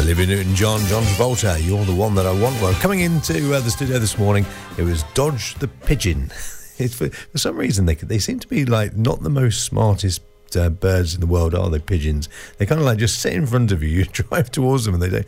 Olivia Newton-John, John Travolta, You're the One That I Want. Well, coming into the studio this morning, it was Dodge the Pigeon. For some reason, they seem to be like not the most smartest birds in the world, are they, pigeons? They kind of like just sit in front of you, you drive towards them, and